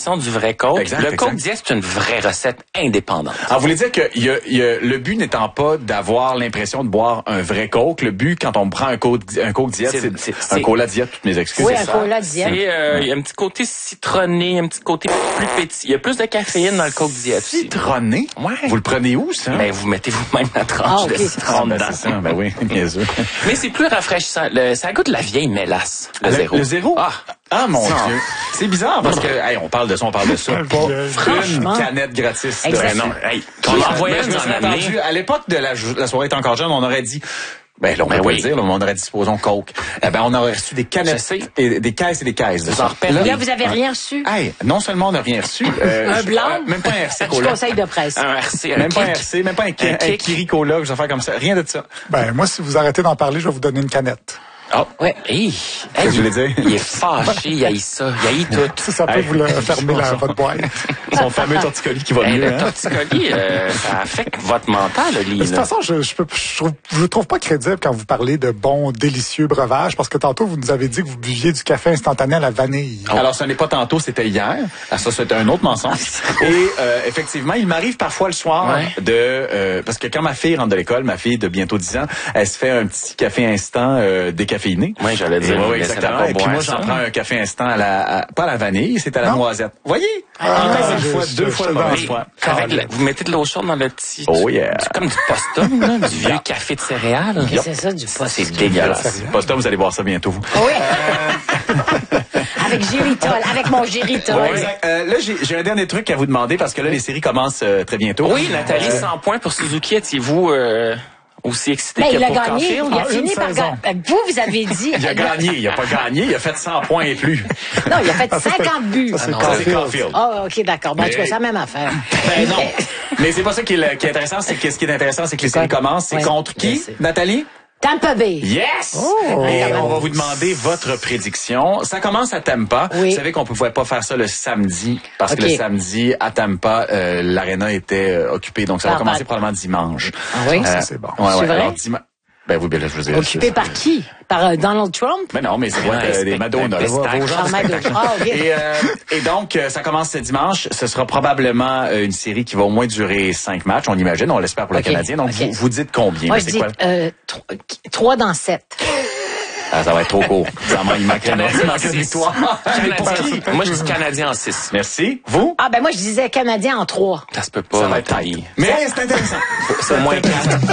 fabrication du vrai Coke. Le Coke Diet, c'est une vraie recette indépendante. Alors, vous voulez dire que le but n'étant pas d'avoir l'impression de boire un vrai Coke, le but, quand on prend un Coke Diet, c'est un cola Diet, toutes mes excuses. Oui, un cola Diet. Il y a un petit côté citronné, un petit côté plus petit. Il y a plus de caféine dans le Coke Diet. Citronné? Ouais. Vous le prenez où, ça? Ben, vous mettez vous-même la tranche de citron dedans. C'est ça, ben oui, bien sûr. Mais c'est plus rafraîchissant. Ça goûte la vieille mélasse, le zéro. Le zéro? Ah, mon Dieu. C'est bizarre parce que, on parle de ça. Franchement. Une canette gratis. Non, on envoyait une en année. À l'époque de la soirée est encore jeune, on aurait dit, là, on peut pas le dire, là, on aurait dit, supposons Coke. On aurait reçu des canettes, et des caisses et des caisses. Là, vous avez rien reçu? Non seulement on n'a rien reçu. Un blanc? Même pas un RC Du Cola. conseil de presse. Un RC, Même pas un RC, même pas un Kiri Cola, que je vais faire comme ça. Rien de ça. Ben, moi, si vous arrêtez d'en parler, je vais vous donner une canette. Ouais. Qu'est-ce que je voulais dire? Il est fâché, il haït ça, il haït tout. Si ça peut vous le fermer votre boîte. Son fameux torticolis qui va mieux. Le torticolis, ça affecte votre mental, Lee. De toute façon, je trouve pas crédible quand vous parlez de bons, délicieux breuvages, parce que tantôt, vous nous avez dit que vous buviez du café instantané à la vanille. Alors, ce n'est pas tantôt, c'était hier. Ça, c'était un autre mensonge. Et effectivement, il m'arrive parfois le soir parce que quand ma fille rentre de l'école, ma fille de bientôt 10 ans, elle se fait un petit café instant décaféiné. Oui, j'allais dire. Oui, exactement. Et puis moi, j'en prends un café instant pas à la vanille, c'est à la noisette. Voyez? Encore une fois, deux fois de mauvaise foi. Vous mettez de l'eau chaude dans le petit... Oh yeah. C'est comme du postum, là, du vieux café de céréales. C'est ça, du postum. C'est dégueulasse. Postum, vous allez voir ça bientôt. Oui. Avec Géritol, avec mon Géritol. Ouais, exact. Là, j'ai un dernier truc à vous demander parce que là, les séries commencent très bientôt. Oui, Nathalie, 100 points pour Suzuki. Étiez-vous aussi excité que il a pour gagné. Caulfield? Il a fini par gagner. Vous avez dit... Il a gagné. Il a pas gagné. Il a fait 100 points et plus. Non, il a fait 50 buts. C'est Caulfield. OK, d'accord. Bon, tu vois, c'est la même affaire. Ben non. Mais c'est pas ça qui est intéressant. Ce qui est intéressant, c'est que les séries commencent. C'est contre qui, Nathalie? Tampa Bay. Yes! Et on va vous demander votre prédiction. Ça commence à Tampa. Oui. Vous savez qu'on ne pouvait pas faire ça le samedi parce que le samedi, à Tampa, l'aréna était occupée. Donc, ça va commencer probablement dimanche. Ah oui? Ça, c'est bon. Ouais, c'est vrai? Alors, ben oui, ben là, je veux dire. Occupé par qui? Par Donald Trump? Mais non, mais c'est des Madonna. Et donc, ça commence ce dimanche. Ce sera probablement une série qui va au moins durer 5 matchs, on imagine. On l'espère pour les Canadiens. Donc, vous dites combien? Moi, je dis 3 dans 7. Ah, ça va être trop court. Il manquerait une victoire. Moi, je dis Canadien en 6. Merci. Vous? Ah, ben moi, je disais Canadien en 3. Ça se peut pas, Nathalie. Mais c'est intéressant. C'est au moins 4.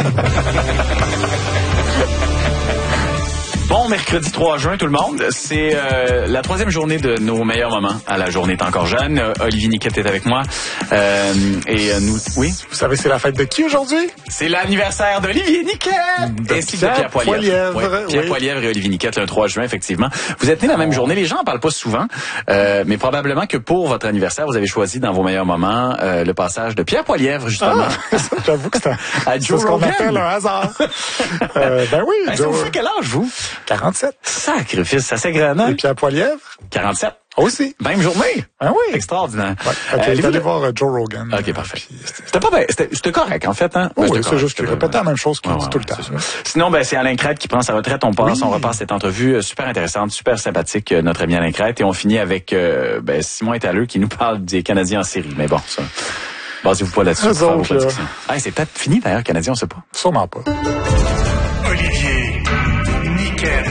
Bon mercredi 3 juin tout le monde, c'est la 3e journée de nos meilleurs moments à la journée est encore jeune. Olivier Niquette est avec moi nous oui. Vous savez c'est la fête de qui aujourd'hui? C'est l'anniversaire d'Olivier Niquette ainsi que de Pierre Poilievre. Pierre Poilievre et Olivier Niquette le 3 juin effectivement. Vous êtes nés la même journée, les gens en parlent pas souvent, mais probablement que pour votre anniversaire, vous avez choisi dans vos meilleurs moments le passage de Pierre Poilievre justement. J'avoue que c'est ce qu'on appelle un hasard. Ben oui. Ça vous fait quel âge vous? 47. Sacrifice, ça s'agrandit. Et Pierre Poilievre? 47. Aussi. Même journée. Ah oui. Extraordinaire. Ouais. Allez voir Joe Rogan. OK, parfait. C'était correct, en fait, hein? Oui, c'est juste qu'il répétait la même chose qu'il dit tout le temps. Sinon, c'est Alain Crête qui prend sa retraite. On repasse cette entrevue super intéressante, super sympathique, notre ami Alain Crête. Et on finit avec, Simon Étaleux qui nous parle des Canadiens en série. Mais bon, ça. Basez-vous pas là-dessus. C'est peut-être fini, d'ailleurs, Canadiens, on sait pas. Sûrement pas. Olivier Niquette,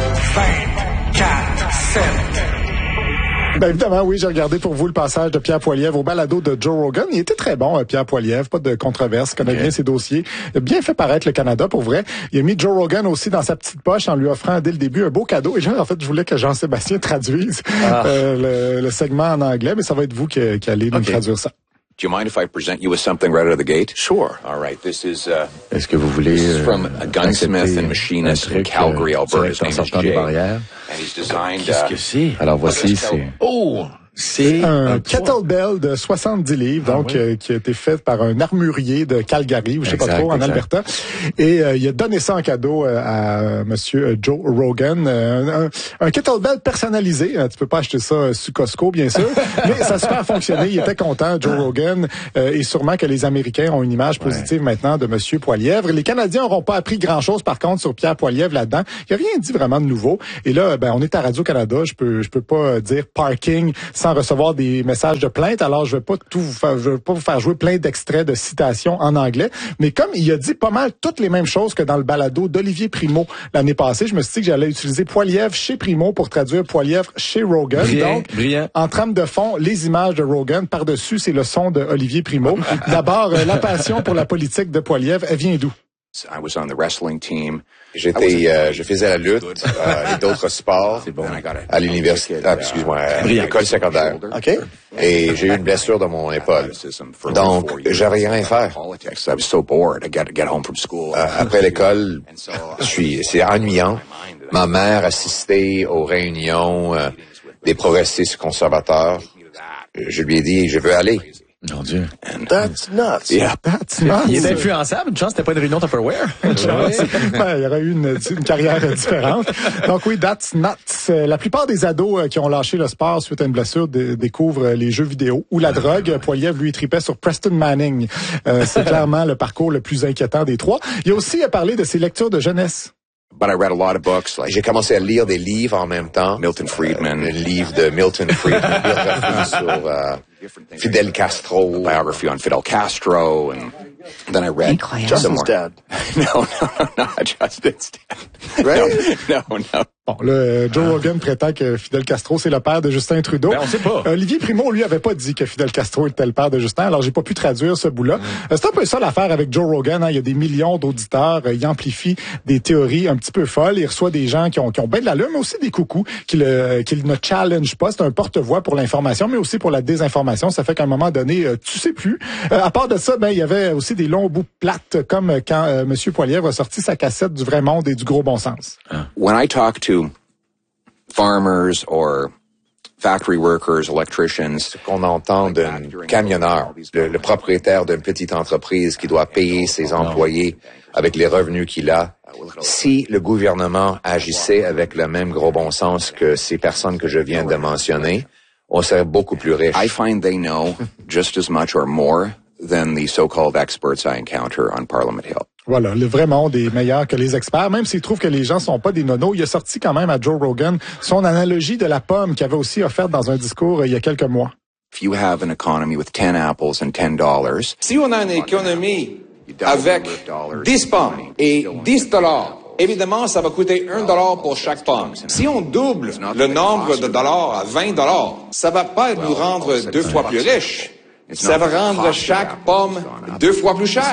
24/7. Ben évidemment, oui, j'ai regardé pour vous le passage de Pierre Poilievre au balado de Joe Rogan. Il était très bon, Pierre Poilievre, pas de controverse, connaît bien ses dossiers. Il a bien fait paraître le Canada, pour vrai. Il a mis Joe Rogan aussi dans sa petite poche en lui offrant dès le début un beau cadeau. Et là, en fait, je voulais que Jean-Sébastien traduise le segment en anglais, mais ça va être vous qui allez nous traduire ça. Do you mind if I present you with something right out of the gate? Sure. All right. This is Est-ce que vous voulez this is from a gunsmith and machinist in Calgary, Alberta. His name is Jay. And he's designed Qu'est-ce que c'est? Alors voici, c'est un kettlebell de 70 livres, donc qui a été fait par un armurier de Calgary, ou je sais pas trop, en Alberta. Et il a donné ça en cadeau à Monsieur Joe Rogan. Un kettlebell personnalisé. Tu peux pas acheter ça sur Costco, bien sûr, mais ça a super fonctionné. Il était content, Joe Rogan, et sûrement que les Américains ont une image positive maintenant de Monsieur Poilievre. Les Canadiens n'auront pas appris grand-chose, par contre, sur Pierre Poilievre là-dedans. Il a rien dit vraiment de nouveau. Et là, on est à Radio-Canada. Je peux pas dire parking sans sans recevoir des messages de plainte. Alors, je vais pas vous faire jouer plein d'extraits de citations en anglais. Mais comme il a dit pas mal toutes les mêmes choses que dans le balado d'Olivier Primo l'année passée, je me suis dit que j'allais utiliser Poilievre chez Primo pour traduire Poilievre chez Rogan. Brillant. En trame de fond, les images de Rogan. Par-dessus, c'est le son de Olivier Primo. D'abord, la passion pour la politique de Poilievre, elle vient d'où? I was on the wrestling team. Je faisais la lutte et d'autres sports à l'université, à l'école secondaire. OK. Et j'ai eu une blessure dans mon épaule. Donc, j'avais rien à faire. Après l'école, c'est ennuyant. Ma mère assistait aux réunions des progressistes conservateurs. Je lui ai dit, je veux aller. Mon Dieu. That's nuts. Yeah. That's nuts. Il est influençable. Une chance, c'était pas une réunion Tupperware. Une chance. Il y aurait eu une carrière différente. Donc oui, that's nuts. La plupart des ados qui ont lâché le sport suite à une blessure découvrent les jeux vidéo ou la drogue. Poilievre, lui, tripait sur Preston Manning. C'est clairement le parcours le plus inquiétant des trois. Il a aussi parlé de ses lectures de jeunesse. But I read a lot of books like J'ai commencé à lire des livres en même temps. Milton Friedman. Le livre de Milton Friedman, biographie sur Fidel Castro. Biography on Fidel Castro, and then I read Justin's dad. No, not Justin's dad. Right? No. Bon, là, Joe Rogan prétend que Fidel Castro, c'est le père de Justin Trudeau. Ben, on sait pas. Olivier Primo, lui, avait pas dit que Fidel Castro était le père de Justin, alors j'ai pas pu traduire ce bout-là. C'est un peu ça l'affaire avec Joe Rogan, hein. Il y a des millions d'auditeurs, il amplifie des théories un petit peu folles, il reçoit des gens qui ont bien de l'allure, mais aussi des coucous qui ne challenge pas. C'est un porte-voix pour l'information, mais aussi pour la désinformation. Ça fait qu'à un moment donné, tu sais plus. À part de ça, il y avait aussi des longs bouts plates, comme quand Monsieur Poilievre a sorti sa cassette du Vrai Monde et du Gros Bon Sens. When I talk to farmers or factory workers, electricians, Ce qu'on entend d'un camionneur, le propriétaire d'une petite entreprise qui doit payer ses employés avec les revenus qu'il a. Si le gouvernement agissait avec le même gros bon sens que ces personnes que je viens de mentionner, on serait beaucoup plus riche. I find they know just as much or more than the so-called experts I encounter on Parliament Hill. Voilà, le vrai monde est meilleur que les experts, même s'il trouve que les gens sont pas des nonos. Il a sorti quand même à Joe Rogan son analogie de la pomme qu'il avait aussi offerte dans un discours il y a quelques mois. If you have an economy with 10 apples and $10, si on a une économie avec 10 pommes et $10, évidemment, ça va coûter $1 pour chaque pomme. Si on double le nombre de dollars à $20, ça va pas nous rendre 2 fois plus riches. Ça va rendre chaque pomme 2 fois plus cher.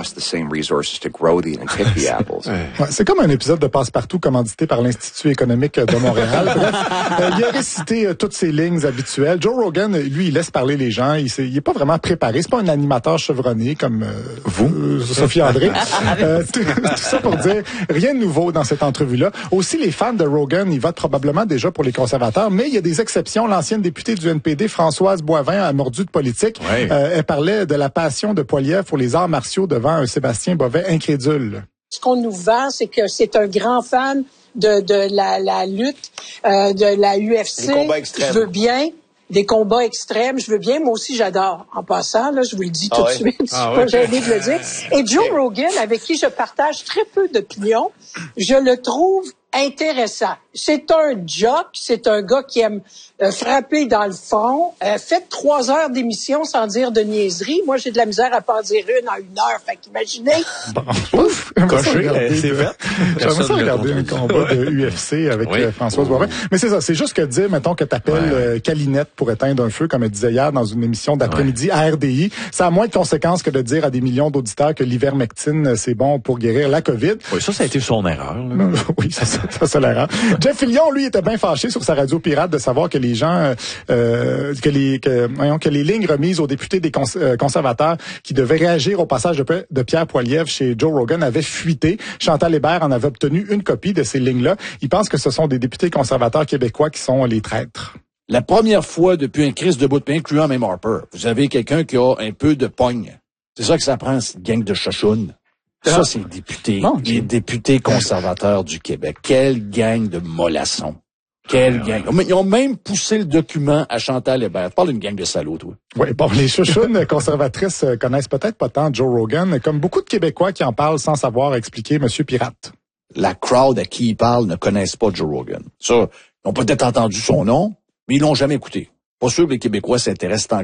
Ouais, c'est comme un épisode de Passe-Partout commandité par l'Institut économique de Montréal. Bref, il a récité toutes ses lignes habituelles. Joe Rogan, lui, il laisse parler les gens. Il est pas vraiment préparé. C'est pas un animateur chevronné comme vous, Sophie André. Tout ça pour dire rien de nouveau dans cette entrevue-là. Aussi, les fans de Rogan, ils votent probablement déjà pour les conservateurs, mais il y a des exceptions. L'ancienne députée du NPD, Françoise Boivin, a mordu de politique. Oui. Elle parlait de la passion de Poilievre pour les arts martiaux devant un Sébastien Bovet incrédule. Ce qu'on nous vend, c'est que c'est un grand fan de la lutte, de la UFC. Des combats extrêmes. Je veux bien. Des combats extrêmes, je veux bien. Moi aussi, j'adore. En passant, là, je vous le dis tout de suite. Je suis pas gênée de le dire. Et Joe Rogan, avec qui je partage très peu d'opinions, je le trouve intéressant. C'est un jock, c'est un gars qui aime frapper dans le front. Faites 3 heures d'émission sans dire de niaiserie. Moi, j'ai de la misère à pas en dire une en 1 heure. Fait qu'imaginez. Bon, ouf! C'est fait. J'aimerais ça regarder un combat de UFC avec Françoise Boivin. Mais c'est ça, c'est juste que dire, mettons, que t'appelles Calinette pour éteindre un feu, comme elle disait hier dans une émission d'après-midi à RDI. Ça a moins de conséquences que de dire à des millions d'auditeurs que l'ivermectine, c'est bon pour guérir la COVID. Oui, ça a été son erreur. Là. Oui, ça c'est l'erreur. Jeff Fillion, lui, était bien fâché sur sa radio pirate de savoir que les gens, que les lignes remises aux députés des conservateurs qui devaient réagir au passage de Pierre Poilievre chez Joe Rogan avaient fuité. Chantal Hébert en avait obtenu une copie de ces lignes-là. Il pense que ce sont des députés conservateurs québécois qui sont les traîtres. La première fois depuis un crise de bout de pain, incluant même Harper, vous avez quelqu'un qui a un peu de pogne. C'est ça que ça prend, cette gang de chachounes. Ça, c'est les députés, les députés conservateurs du Québec. Quelle gang de mollassons. Quelle gang. Ils ont même poussé le document à Chantal Hébert. Parle d'une gang de salauds, toi. Oui, bon, les chouchounes conservatrices connaissent peut-être pas tant Joe Rogan, comme beaucoup de Québécois qui en parlent sans savoir expliquer Monsieur Pirate. La crowd à qui il parle ne connaissent pas Joe Rogan. Ça, ils ont peut-être entendu son nom, mais ils l'ont jamais écouté. Pas sûr que les Québécois s'intéressent tant